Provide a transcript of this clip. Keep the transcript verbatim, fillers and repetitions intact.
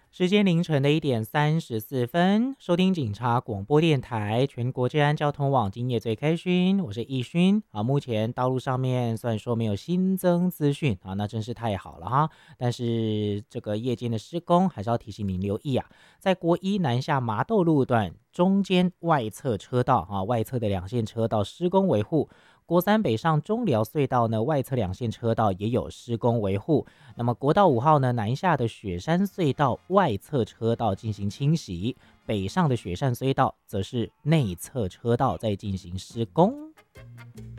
时间凌晨的一点三十四分，收听警察广播电台全国治安交通网，今夜最开勋，我是易勋啊。目前道路上面虽然说没有新增资讯啊，那真是太好了哈。但是这个夜间的施工还是要提醒您留意啊，在国一南下麻豆路段中间外侧车道啊，外侧的两线车道施工维护。国三北上中寮隧道呢，外侧两线车道也有施工维护。那么国道五号呢，南下的雪山隧道外侧车道进行清洗，北上的雪山隧道则是内侧车道在进行施工。